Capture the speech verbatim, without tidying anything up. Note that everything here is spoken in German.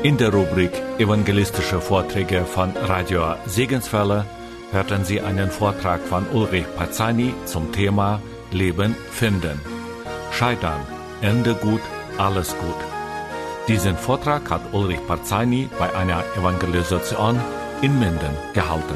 In der Rubrik Evangelistische Vorträge von Radio Segenswelle hörten Sie einen Vortrag von Ulrich Parzani zum Thema Leben finden. Scheitern, Ende gut, alles gut. Diesen Vortrag hat Ulrich Parzani bei einer Evangelisation in Minden gehalten.